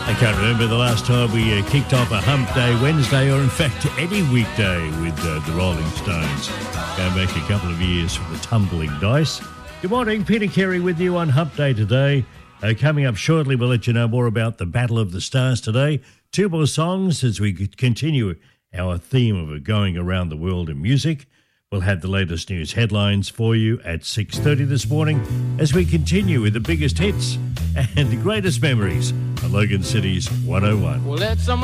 I can't remember the last time we kicked off a Hump Day Wednesday, or in fact any weekday, with the Rolling Stones. Going back a couple of years for the Tumbling Dice. Good morning, Peter Carey with you on Hump Day today. Coming up shortly, we'll let you know more about the Battle of the Stars today. Two more songs as we continue our theme of going around the world in music. We'll have the latest news headlines for you at 6:30 this morning as we continue with the biggest hits and the greatest memories on Logan City's 101. Well,